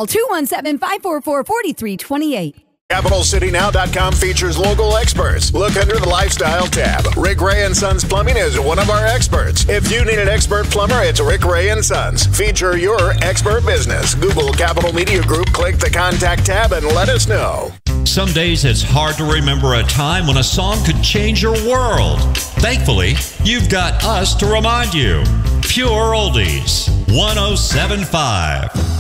Call 217-544-4328. CapitalCityNow.com features local experts. Look under the Lifestyle tab. Rick Ray & Sons Plumbing is one of our experts. If you need an expert plumber, it's Rick Ray & Sons. Feature your expert business. Google Capital Media Group, click the Contact tab, and let us know. Some days it's hard to remember a time when a song could change your world. Thankfully, you've got us to remind you. Pure Oldies, 107.5.